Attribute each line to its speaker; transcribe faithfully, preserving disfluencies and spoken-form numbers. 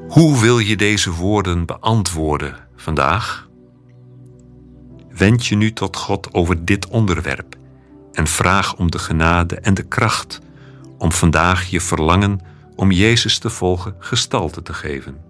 Speaker 1: Hoe wil je deze woorden beantwoorden vandaag? Wend je nu tot God over dit onderwerp en vraag om de genade en de kracht om vandaag je verlangen om Jezus te volgen gestalte te geven.